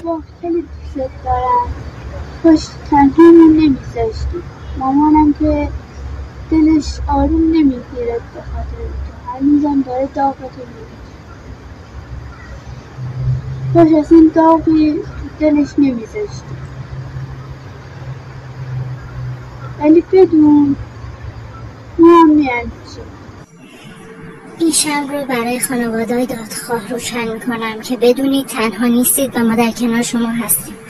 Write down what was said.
بابا خیلی دوست دارم، کاش تنهامون نمیذاشتی. مامانم که دلش آروم نمیگیره به خاطر تو، هنوزم داره داغتو میگیره. کاش از این داغی تو دلش نمیذاشتی. ولی بدون ما هم میاندیشیم. این شب رو برای خانواده‌های دادخواه روشن میکنم که بدونید تنها نیستید و ما در کنار شما هستیم.